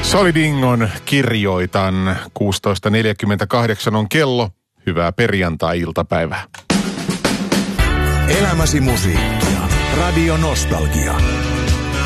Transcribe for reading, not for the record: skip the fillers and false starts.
Solidingon kirjoitan. 16.48 on kello. Hyvää perjantai-iltapäivää. Elämäsi musiikkia. Radio Nostalgia.